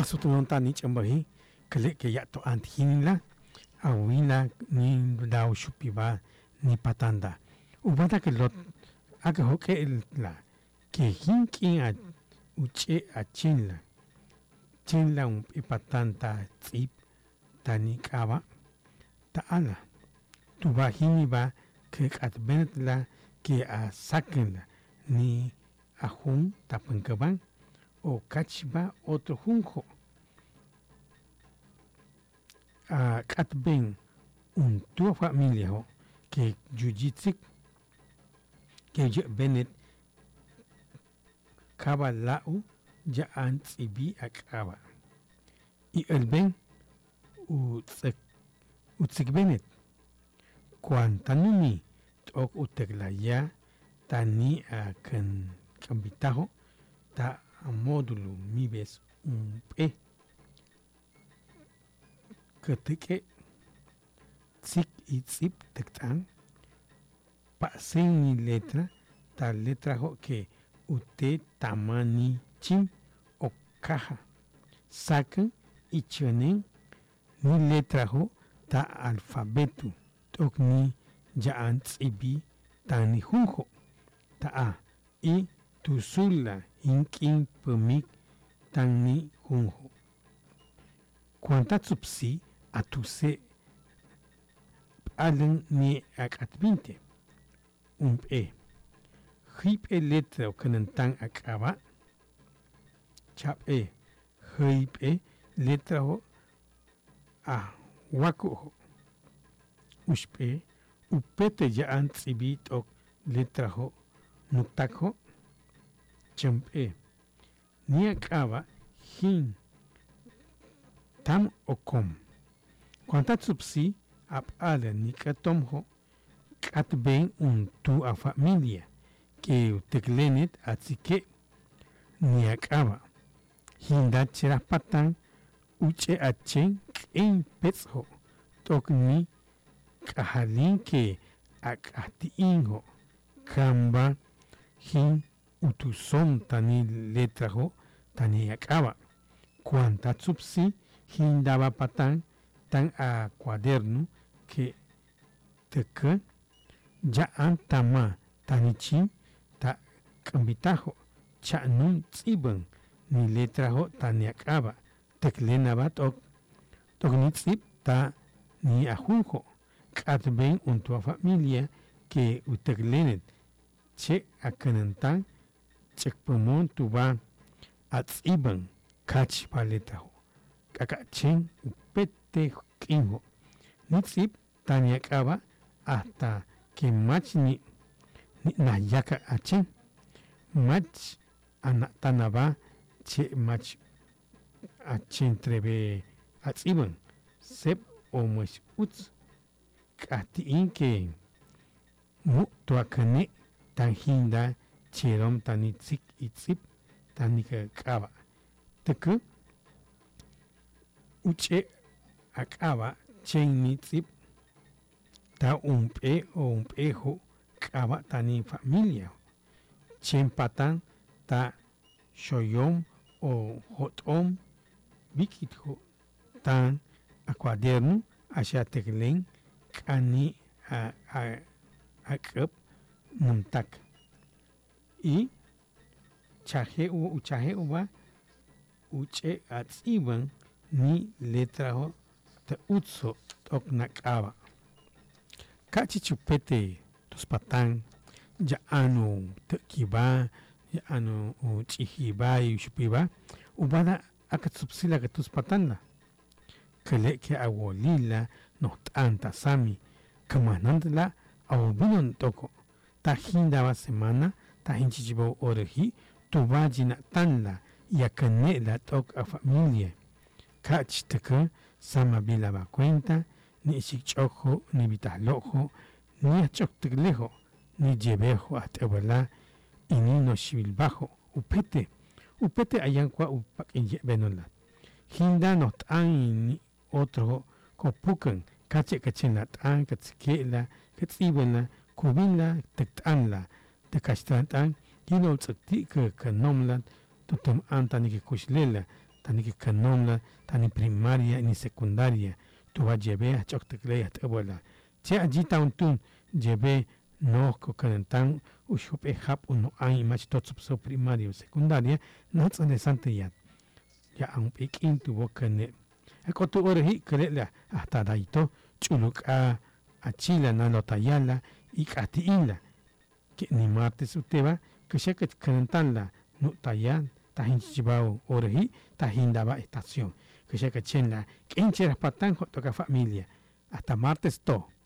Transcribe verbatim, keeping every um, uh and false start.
asutunonta ni chambahi kale ke ya to antinla awina ni dao shupiba ni patanda ubata ke lot aka hoke la ke hinkin a uche a chinla chinla un ipatanta tsip tani kaba ta ala tuba hini ba ke atbenetla ke a sakenla ni a hun tapankaban o kachiba otro junjo a katben un tu familia ho que jujitsik que je benet kaba lau ja an tsibi akaba i elben u tsek u tsik benet cuantanumi tok uteglaya tani a kan kambitaho ta a módulo mi ves un pe que te que tsik y tsip tektan pasen ni letra ta letra ho que usted tamani chim o caja sacan y chonen ni letra ho ta alfabeto tok ni jaan tsibi ta ni junjo ta a y tu sula hinkin pemik tan ni junjo cuanta tsupsi a tu se alen ni akatbinte un pe hip e letra o kanantang akaba chap e hip e letra ho a waku ho uspe upete jaan tsibit o letra ho nuktak ho champ e ni akaba hin tam o kom cuanta tsupsi ap ala ni katom ho kat ben un tu a familia que uteklenet atsike ni akaba hinda chira patan uche achen en pets ho tok ni kahalin ke akati inho kamba hin utuson tani letra ho tani akaba cuanta tsupsi hindaba patan tan a cuaderno que teka ja antama tanichin ta kambitajo cha nun tsiban ni letra ho tani akaba teklena ba tok tok ni tsip ta ni ajunjo katben un tu familia que uteklenet che akanantan chekpomon tu ba atsiban kach paleta ho kakachen upete kinho nitsip tani akaba hasta que mach ni nayaka achen mach anatanaba che mach achen trebe atsiban sep o mach uts kati inke mu to akane tan hinda cherom tani tsik itsip tani akaba teku uche akaba chen ni tsip ta un pe o un pejo kaba tani familia chen patan ta shoyom o hotom bikit ho tan a cuaderno asha teklen kani a a a kep muntak y chaje u uchaje uba uche atsiban ni letra ho te utso tok nakaba kachi chupete tus patan ya ano te kiba ya ano o chihiba y shupiba ubada akatsupsila que tus patanda kele que awolila no tanta sami kamanandla awbinon toko ta hindaba semana ta hinchichibo orehi tu vagina tanla ya canela tok a familia kach teka sama bila ba cuenta ni chichojo ni vitalojo ni achok teglejo ni llevejo atebala y ni no shibilbajo upete upete ayankwa upak inye benola hinda no tan ni otro kopukan kache kachen la tan katsikela katsibela kubinla tektanla tekashtan tan yino tsakti ka kanomla totom antani ke kushlela tani que canomla, tani primaria ni secundaria, tu va lleve a chok te crea te abuela. Che allí un tun lleve no ko canentan ushup e hap uno ay mach tot so primaria secundaria, no tsane sante ya. Ya ang pikin tu bokane. Ako tu orhi kele hasta daito chuluk a achila na lotayala y katiila. Que ni martes uteba que se que canentan la no tayan tahin chibao orhi tahin daba estación. Que se que chen la quinche patan toca familia. Hasta martes to.